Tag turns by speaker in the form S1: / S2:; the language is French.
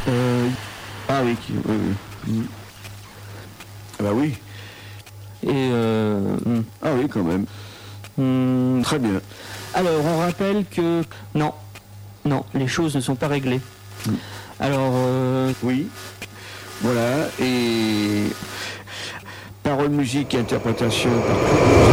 S1: Ah oui, oui, oui. Ah bah oui.
S2: Et
S1: Ah oui, quand même. Très bien.
S2: alors, on rappelle que non, les choses ne sont pas réglées. Alors,
S1: Oui. Voilà. Et paroles, musique et interprétation par